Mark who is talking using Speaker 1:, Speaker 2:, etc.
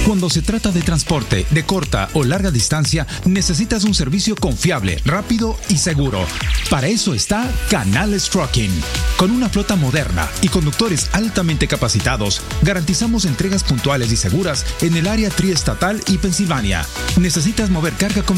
Speaker 1: Cuando se trata de transporte de corta o larga distancia, necesitas un servicio confiable, rápido y seguro. Para eso está Canales Trucking. Con una flota moderna y conductores altamente capacitados, garantizamos entregas puntuales y seguras en el área triestatal y Pensilvania. ¿Necesitas mover carga comercial